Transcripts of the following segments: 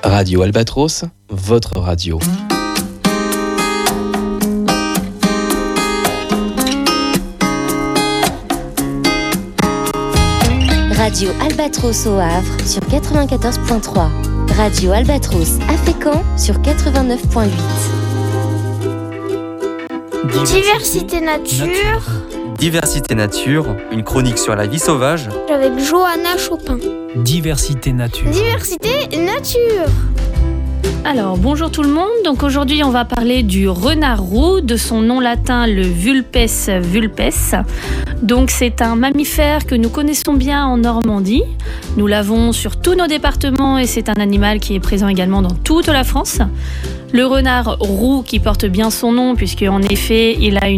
Radio Albatros, votre radio. Radio Albatros au Havre sur 94.3. Radio Albatros à Fécamp sur 89.8. Diversité nature. Diversité nature, une chronique sur la vie sauvage. Avec Johanna Chopin. Diversité nature. Diversité nature. Alors, bonjour tout le monde. Donc aujourd'hui, on va parler du renard roux, de son nom latin le Vulpes vulpes. Donc c'est un mammifère que nous connaissons bien en Normandie. Nous l'avons sur tous nos départements et c'est un animal qui est présent également dans toute la France. Le renard roux qui porte bien son nom puisque en effet il a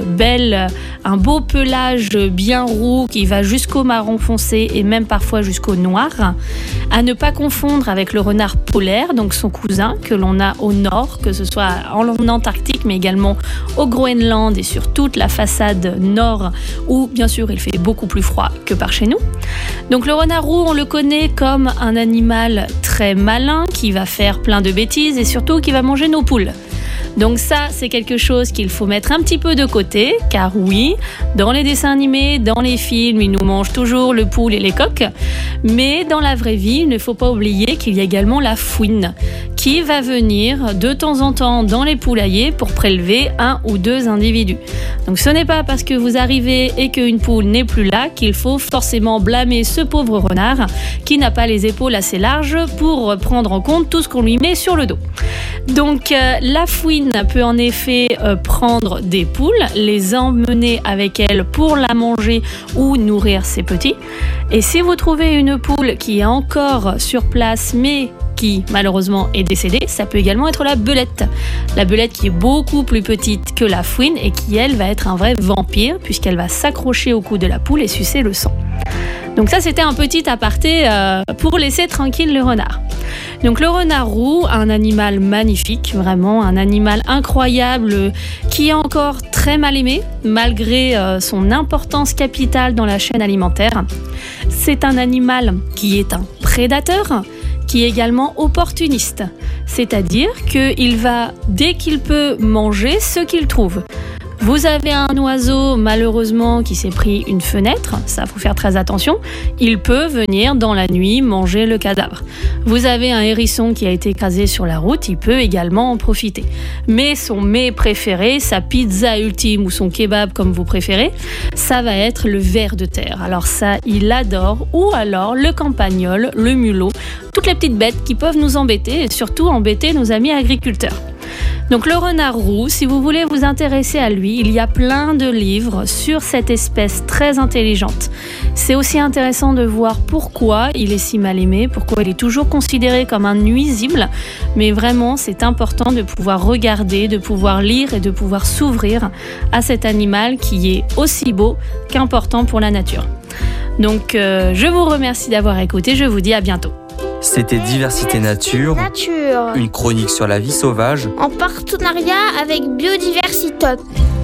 un beau pelage bien roux qui va jusqu'au marron foncé et même parfois jusqu'au noir. À ne pas confondre avec le renard polaire, donc son cousin que l'on a au nord, que ce soit en Antarctique mais également au Groenland et sur toute la façade nord où bien sûr il fait beaucoup plus froid que par chez nous. Donc le renard roux on le connaît comme un animal très malin qui va faire plein de bêtises et surtout qui va manger nos poules. Donc ça, c'est quelque chose qu'il faut mettre un petit peu de côté, car oui, dans les dessins animés, dans les films, ils nous mangent toujours le poule et les coqs. Mais dans la vraie vie, il ne faut pas oublier qu'il y a également la fouine, qui va venir de temps en temps dans les poulaillers pour prélever 1 ou 2 individus. Donc ce n'est pas parce que vous arrivez et qu'une poule n'est plus là qu'il faut forcément blâmer ce pauvre renard qui n'a pas les épaules assez larges pour prendre en compte tout ce qu'on lui met sur le dos. Donc la fouine peut en effet prendre des poules, les emmener avec elle pour la manger ou nourrir ses petits. Et si vous trouvez une poule qui est encore sur place mais qui malheureusement est décédée, ça peut également être la belette. La belette qui est beaucoup plus petite que la fouine et qui elle va être un vrai vampire puisqu'elle va s'accrocher au cou de la poule et sucer le sang. Donc ça c'était un petit aparté pour laisser tranquille le renard. Donc le renard roux, un animal magnifique, vraiment un animal incroyable qui est encore très mal aimé malgré son importance capitale dans la chaîne alimentaire. C'est un animal qui est un prédateur, qui est également opportuniste, c'est-à-dire qu'il va, dès qu'il peut, manger ce qu'il trouve. Vous avez un oiseau malheureusement qui s'est pris une fenêtre, ça faut faire très attention, il peut venir dans la nuit manger le cadavre. Vous avez un hérisson qui a été écrasé sur la route, il peut également en profiter. Mais son mets préféré, sa pizza ultime ou son kebab comme vous préférez, ça va être le ver de terre. Alors ça, il adore, ou alors le campagnol, le mulot, toutes les petites bêtes qui peuvent nous embêter et surtout embêter nos amis agriculteurs. Donc le renard roux, si vous voulez vous intéresser à lui, il y a plein de livres sur cette espèce très intelligente. C'est aussi intéressant de voir pourquoi il est si mal aimé, pourquoi il est toujours considéré comme un nuisible, mais vraiment c'est important de pouvoir regarder, de pouvoir lire et de pouvoir s'ouvrir à cet animal qui est aussi beau qu'important pour la nature. Donc je vous remercie d'avoir écouté, je vous dis à bientôt. C'était Diversité nature, une chronique sur la vie sauvage, en partenariat avec Biodiversitop.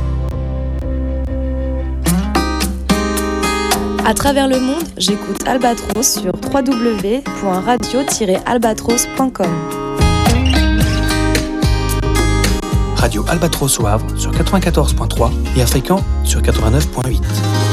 À travers le monde, j'écoute Albatros sur www.radio-albatros.com. Radio Albatros au Havre sur 94.3 et à Fécamp sur 89.8.